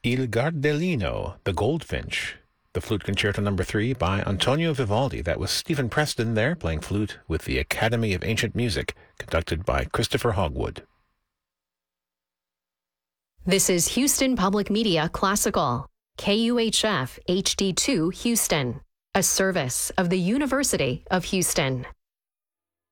Il Gardellino, The Goldfinch. The Flute Concerto No. 3 by Antonio Vivaldi. That was Stephen Preston there playing flute with the Academy of Ancient Music, conducted by Christopher Hogwood. This is Houston Public Media Classical, KUHF HD2 Houston, a service of the University of Houston.